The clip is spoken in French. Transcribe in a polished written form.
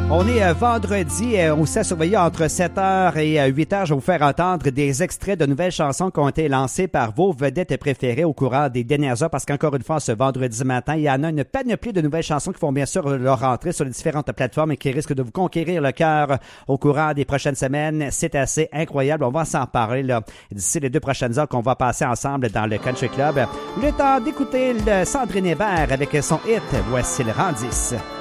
On est vendredi, on s'est surveillé entre 7h et 8h. Je vais vous faire entendre des extraits de nouvelles chansons qui ont été lancées par vos vedettes préférées au courant des dernières heures parce qu'encore une fois, ce vendredi matin, il y en a une panoplie de nouvelles chansons qui font bien sûr leur rentrée sur les différentes plateformes et qui risquent de vous conquérir le cœur au courant des prochaines semaines. C'est assez incroyable. On va s'en parler là d'ici les 2 prochaines heures qu'on va passer ensemble dans le Country Club. Le temps d'écouter Sandrine Hébert avec son hit. Voici le rang 10.